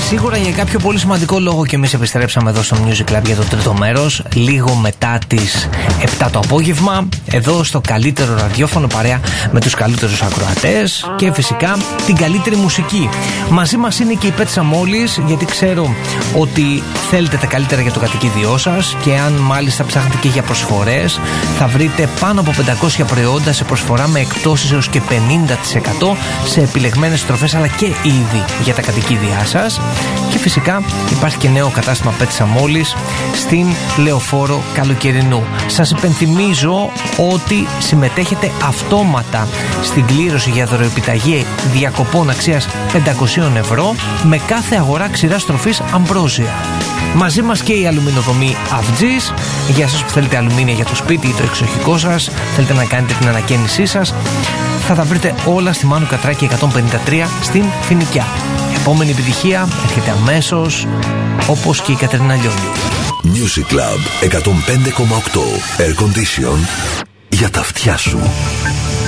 Σίγουρα για κάποιο πολύ σημαντικό λόγο και εμείς επιστρέψαμε εδώ στο Music Club για το τρίτο μέρος, λίγο μετά τις 7 το απόγευμα, εδώ στο καλύτερο ραδιόφωνο, παρέα με τους καλύτερους ακροατές και φυσικά την καλύτερη μουσική. Μαζί μας είναι και η Pet Shop Molly's, γιατί ξέρω ότι θέλετε τα καλύτερα για το κατοικίδιό σας και αν μάλιστα ψάχνετε και για προσφορές, θα βρείτε πάνω από 500 προϊόντα σε προσφορά με εκπτώσεις έως και 50% σε επιλεγμένες τροφές αλλά και είδη για τα κατοικίδια σας. Και φυσικά υπάρχει και νέο κατάστημα Pet Shop Molly's στην Λεωφόρο Καλοκαιρινού. Σας υπενθυμίζω ότι συμμετέχετε αυτόματα στην κλήρωση για δωροεπιταγή διακοπών αξίας 500 ευρώ με κάθε αγορά ξηράς τροφής Ambrosia. Μαζί μας και η αλουμινοδομή Αυγής, για εσάς που θέλετε αλουμίνια για το σπίτι ή το εξοχικό σας, θέλετε να κάνετε την ανακαίνισή σας, θα τα βρείτε όλα στη Μάνου Κατράκη 153 στην Φοινικιά. Επόμενη επιτυχία έρχεται αμέσως, όπως και η Κατερίνα Λιόλιου. Music Club 105,8 Air Condition για τα αυτιά σου.